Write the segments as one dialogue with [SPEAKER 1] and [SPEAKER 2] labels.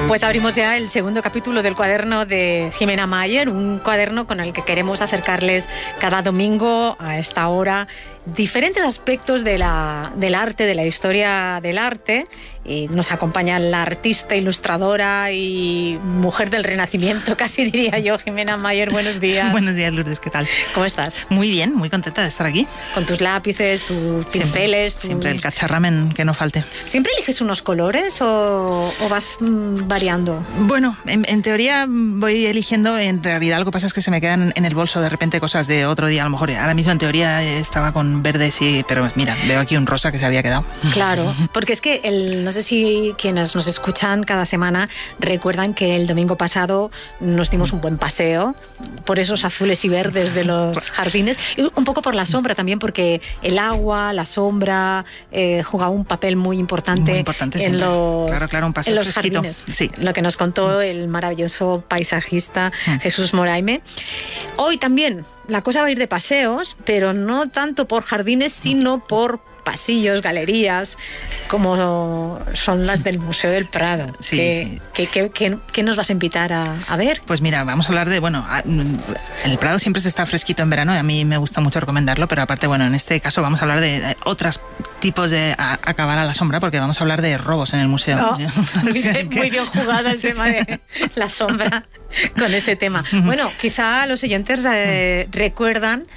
[SPEAKER 1] Pues abrimos ya el segundo capítulo del cuaderno de Jimena Mayer, un cuaderno con el que queremos acercarles cada domingo a esta hora diferentes aspectos del arte, de la historia del arte. Y nos acompaña la artista, ilustradora y mujer del Renacimiento, casi diría yo, Jimena Mayer. Buenos días.
[SPEAKER 2] Buenos días, Lourdes, ¿qué tal?
[SPEAKER 1] ¿Cómo estás?
[SPEAKER 2] Muy bien, muy contenta de estar aquí.
[SPEAKER 1] Con tus lápices, tus pinceles.
[SPEAKER 2] Siempre el cacharramen que no falte.
[SPEAKER 1] ¿Siempre eliges unos colores o vas variando?
[SPEAKER 2] Bueno, en teoría voy eligiendo, en realidad lo que pasa es que se me quedan en el bolso de repente cosas de otro día, a lo mejor. Ahora mismo en teoría estaba con verdes, pero mira, veo aquí un rosa que se había quedado.
[SPEAKER 1] Claro, porque es que no sé si quienes nos escuchan cada semana recuerdan que el domingo pasado nos dimos un buen paseo por esos azules y verdes de los jardines, y un poco por la sombra también, porque el agua, la sombra juega un papel muy importante en los,
[SPEAKER 2] claro, un paseo
[SPEAKER 1] en los
[SPEAKER 2] fresquito.
[SPEAKER 1] jardines.
[SPEAKER 2] Sí.
[SPEAKER 1] Lo que nos contó el maravilloso paisajista Jesús Moraime. Hoy también la cosa va a ir de paseos, pero no tanto por jardines, sino por pasillos, galerías, como son las del Museo del Prado.
[SPEAKER 2] Sí,
[SPEAKER 1] ¿Qué nos vas a invitar a ver?
[SPEAKER 2] Pues mira, vamos a hablar de, el Prado siempre se está fresquito en verano y a mí me gusta mucho recomendarlo, pero aparte, en este caso vamos a hablar de otros tipos de acabar a la sombra, porque vamos a hablar de robos en el museo.
[SPEAKER 1] Oh, muy bien jugada el tema de la sombra con ese tema. Bueno, quizá los oyentes recuerdan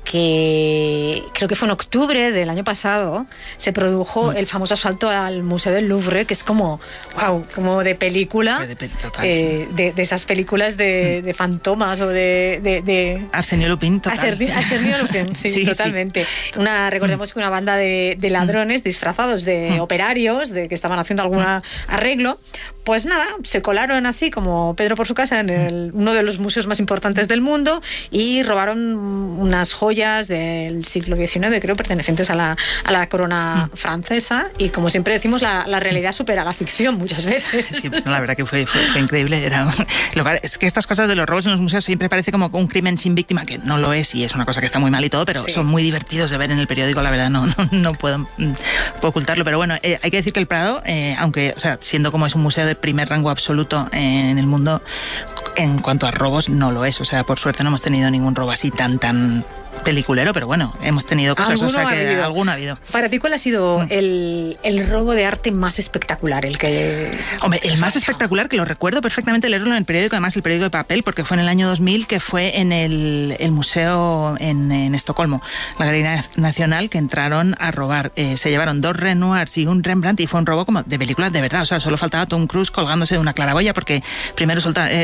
[SPEAKER 1] que creo que fue en octubre del año pasado se produjo el famoso asalto al Museo del Louvre, que es como de película, de esas películas de fantomas o de
[SPEAKER 2] Arsenio Lupin, total.
[SPEAKER 1] Arsenio Lupin, sí, totalmente.
[SPEAKER 2] Sí.
[SPEAKER 1] Recordemos que una banda de ladrones disfrazados de operarios, de que estaban haciendo algún arreglo, pues nada, se colaron así como Pedro por su casa en uno de los museos más importantes del mundo y robaron unas joyas del siglo XIX, creo, pertenecientes a la corona francesa, y como siempre decimos, la realidad supera la ficción muchas veces.
[SPEAKER 2] Sí, la verdad que fue increíble. Es que estas cosas de los robos en los museos siempre parece como un crimen sin víctima, que no lo es, y es una cosa que está muy mal y todo, pero son muy divertidos de ver en el periódico, la verdad, no puedo ocultarlo. Pero bueno, hay que decir que el Prado, aunque, siendo como es un museo de primer rango absoluto en el mundo, en cuanto a robos no lo es. Por suerte no hemos tenido ningún robo así tan peliculero, pero hemos tenido cosas, alguno ha habido.
[SPEAKER 1] Para ti, ¿cuál ha sido el robo de arte más espectacular?
[SPEAKER 2] El más espectacular, que lo recuerdo perfectamente leerlo en el periódico, además el periódico de papel, porque fue en el año 2000, que fue en el museo en Estocolmo, la Galería Nacional, que entraron a robar. Se llevaron 2 Renoirs y un Rembrandt, y fue un robo como de películas de verdad. Solo faltaba Tom Cruise colgándose de una claraboya, porque primero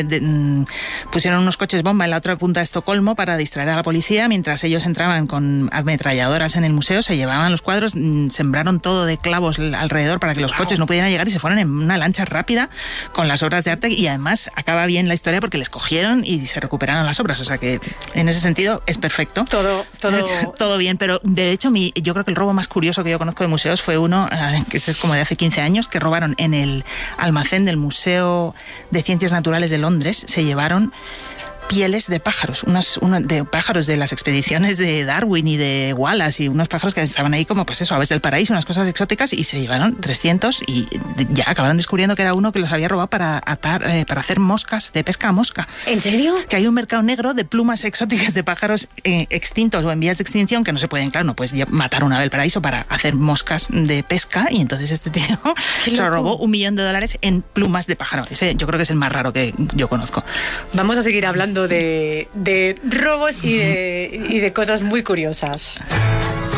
[SPEAKER 2] pusieron unos coches bomba en la otra punta de Estocolmo para distraer a la policía, mientras ellos entraban con ametralladoras en el museo, se llevaban los cuadros, sembraron todo de clavos alrededor para que los coches no pudieran llegar, y se fueron en una lancha rápida con las obras de arte, y además acaba bien la historia porque les cogieron y se recuperaron las obras, que en ese sentido es perfecto. Todo bien, pero de hecho yo creo que el robo más curioso que yo conozco de museos fue uno, que es como de hace 15 años, que robaron en el almacén del Museo de Ciencias Naturales de Londres, se llevaron pieles de pájaros, de pájaros de las expediciones de Darwin y de Wallace, y unos pájaros que estaban ahí como, aves del paraíso, unas cosas exóticas, y se llevaron 300, y ya acabaron descubriendo que era uno que los había robado para hacer moscas de pesca a mosca.
[SPEAKER 1] ¿En serio?
[SPEAKER 2] Que hay un mercado negro de plumas exóticas de pájaros extintos o en vías de extinción que no se pueden, no puedes matar una ave del paraíso para hacer moscas de pesca, y entonces este tío se robó $1 millón en plumas de pájaro. Ese yo creo que es el más raro que yo conozco.
[SPEAKER 1] Vamos a seguir hablando de robos y de cosas muy curiosas.